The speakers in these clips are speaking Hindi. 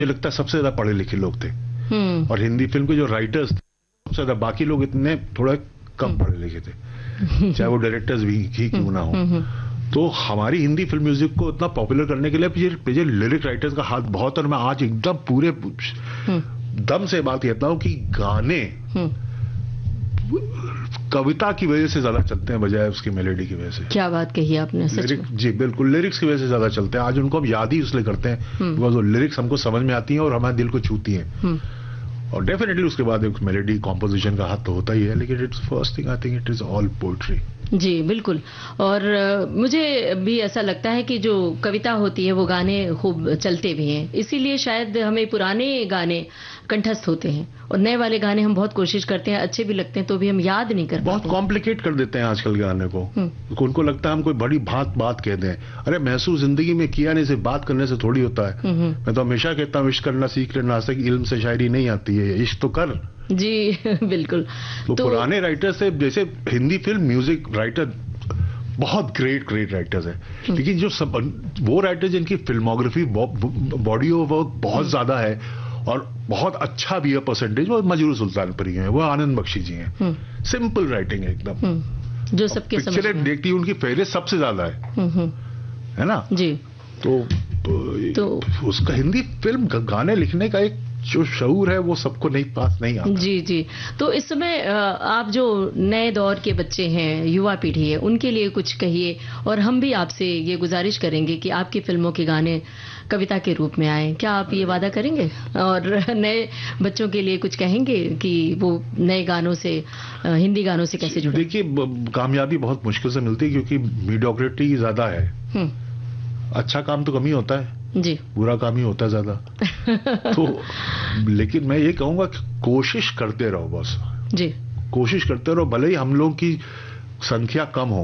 मुझे लगता है सबसे ज्यादा पढ़े लिखे लोग थे। और हिंदी फिल्म के जो राइटर्स थे सबसे ज्यादा, बाकी लोग इतने थोड़ा कम पढ़े लिखे थे, चाहे वो डायरेक्टर्स भी ही क्यों ना हो। तो हमारी हिंदी फिल्म म्यूजिक को इतना पॉपुलर करने के लिए लिरिक राइटर्स का हाथ बहुत, और मैं आज एकदम पूरे दम से बात कहता हूं कि गाने कविता की वजह से ज्यादा चलते हैं बजाय उसकी मेलोडी की वजह से। क्या बात कही आपने, सच में। जी बिल्कुल, लिरिक्स की वजह से ज्यादा चलते हैं। आज उनको हम याद ही इसलिए करते हैं बिकॉज वो लिरिक्स हमको समझ में आती हैं और हमारे दिल को छूती हैं। और डेफिनेटली उसके बाद एक मेलोडी कॉम्पोजिशन का हाथ तो होता ही है, लेकिन it's first thing I think it is all poetry. जी बिल्कुल। और मुझे भी ऐसा लगता है कि जो कविता होती है वो गाने खूब चलते भी हैं, इसीलिए शायद हमें पुराने गाने कंठस्थ होते हैं और नए वाले गाने हम बहुत कोशिश करते हैं, अच्छे भी लगते हैं तो भी हम याद नहीं कर पाते। बहुत कॉम्प्लिकेट कर देते हैं आजकल गाने को। उनको लगता है हम कोई बड़ी बात कहते हैं। अरे महसूस जिंदगी में किया नहीं, सिर्फ बात करने से थोड़ी होता है। मैं तो हमेशा कहता हूँ इश्क करना सीख लेना, इल्म से शायरी नहीं आती है, इश्क तो कर। जी बिल्कुल। तो पुराने राइटर से, जैसे हिंदी फिल्म म्यूजिक राइटर बहुत ग्रेट राइटर्स हैं, लेकिन जो सब वो राइटर जिनकी फिल्मोग्राफी बॉडी ऑफ वर्क बहुत ज्यादा है और बहुत अच्छा भी है परसेंटेज, वो मजरूर सुल्तानपुरी हैं, वो आनंद बख्शी जी हैं। सिंपल राइटिंग है एकदम, जो सबके समझ में पिक्चरें देखती उनकी फेवरेट सबसे ज्यादा है ना जी। तो उसका हिंदी फिल्म गाने लिखने का एक जो शऊर है वो सबको पास नहीं आता। जी। तो इस समय आप जो नए दौर के बच्चे हैं, युवा पीढ़ी है, उनके लिए कुछ कहिए। और हम भी आपसे ये गुजारिश करेंगे कि आपकी फिल्मों के गाने कविता के रूप में आए। क्या आप ये वादा करेंगे और नए बच्चों के लिए कुछ कहेंगे कि वो नए गानों से, हिंदी गानों से कैसे जुड़े? देखिए, कामयाबी बहुत मुश्किल से मिलती है क्योंकि मीडियोक्रिटी ज्यादा है। अच्छा काम तो कम ही होता है जी, बुरा काम ही होता है ज्यादा। तो लेकिन मैं ये कहूंगा कि कोशिश करते रहो, बस जी कोशिश करते रहो। भले ही हम लोग की संख्या कम हो,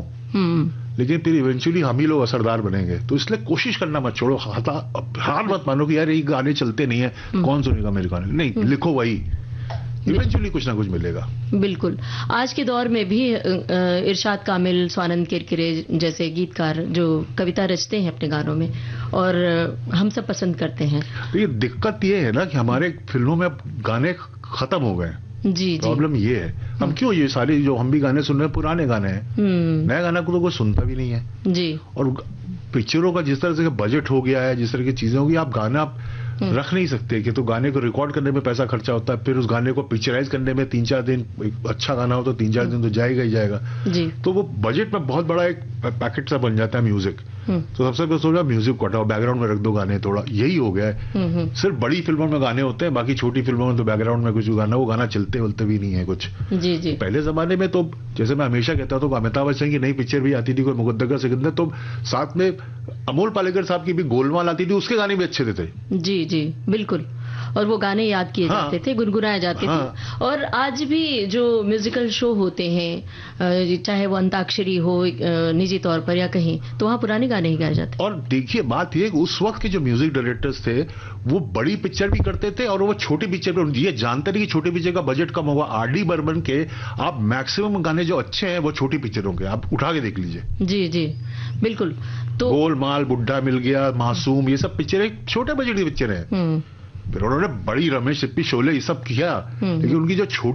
लेकिन फिर इवेंचुअली हम ही लोग असरदार बनेंगे। तो इसलिए कोशिश करना मत छोड़ो, हार मत मानो कि यार ये गाने चलते नहीं है, कौन सुनेगा मेरे गाने। नहीं, लिखो वही, इवेंचुअली कुछ ना कुछ मिलेगा। बिल्कुल। आज के दौर में भी इरशाद कामिल, स्वानंद किरकिरे जैसे गीतकार जो कविता रचते हैं अपने गानों में, और हम सब पसंद करते हैं। ये दिक्कत ये है ना कि हमारे फिल्मों में अब गाने खत्म हो गए। जी प्रॉब्लम ये है, हम क्यों ये सारे जो हम भी गाने सुन रहे हैं पुराने गाने हैं, नया गाना को तो कोई सुनता भी नहीं है जी। और पिक्चरों का जिस तरह से बजट हो गया है, जिस तरह की चीजें होगी, आप गाना रख नहीं सकते कि तो गाने को रिकॉर्ड करने में पैसा खर्चा होता है, फिर उस गाने को पिक्चराइज करने में 3-4 दिन, अच्छा गाना हो तो 3-4 दिन तो जाएगा ही जाएगा जी। तो वो बजट में बहुत बड़ा एक पैकेट सा बन जाता है म्यूजिक। तो सबसे पहले सोचा म्यूजिक को हटाओ, बैकग्राउंड में रख दो गाने, थोड़ा यही हो गया है। सिर्फ बड़ी फिल्मों में गाने होते हैं, बाकी छोटी फिल्मों में तो बैकग्राउंड में कुछ गाना, वो गाना चलते वलते भी नहीं है कुछ। जी। पहले जमाने में तो जैसे मैं हमेशा कहता था, अमिताभ बच्चन की नई पिक्चर भी आती थी, कोई मुकद्दर सिकंदर, तो साथ में अमोल पालेकर साहब की भी गोलमाल आती थी, उसके गाने भी अच्छे थे। जी बिल्कुल। और वो गाने याद किए जाते थे, गुनगुनाए जाते थे। और आज भी जो म्यूजिकल शो होते हैं, चाहे वो अंताक्षरी हो निजी तौर पर या कहीं, तो वहाँ पुराने गाने ही गाए जाते। और देखिए बात ये, उस वक्त के जो म्यूजिक डायरेक्टर्स थे वो बड़ी पिक्चर भी करते थे और वो छोटी पिक्चर पर, ये जानते नहीं कि छोटी पिक्चर का बजट कम होगा। आर.डी. बर्मन के आप मैक्सिमम गाने जो अच्छे हैं वो छोटी पिक्चरों के, आप उठा के देख लीजिए। जी बिल्कुल। तो गोलमाल, बुड्ढा मिल गया, मासूम, ये सब पिक्चरें छोटे बजट की पिक्चर है। फिर उन्होंने बड़ी रमेश सिप्पी, शोले, ये सब किया, लेकिन उनकी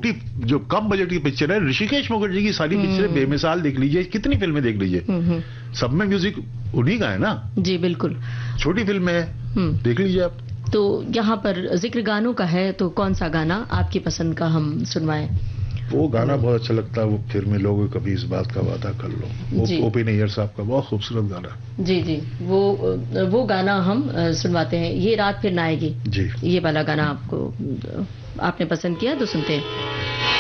जो कम बजट की पिक्चर है, ऋषिकेश मुखर्जी की सारी पिक्चरें बेमिसाल देख लीजिए, कितनी फिल्में देख लीजिए, सब में म्यूजिक उन्हीं का है ना। जी बिल्कुल। छोटी फिल्म है, देख लीजिए आप। तो यहाँ पर जिक्र गानों का है, तो कौन सा गाना आपकी पसंद का हम सुनवाएं? वो गाना बहुत अच्छा लगता है, वो फिर मिलोगे कभी इस बात का वादा कर लो, वो ओपी नैयर साहब का बहुत खूबसूरत गाना। जी वो गाना हम सुनवाते हैं, ये रात फिर ना आएगी जी। ये वाला गाना आपने पसंद किया, तो सुनते हैं।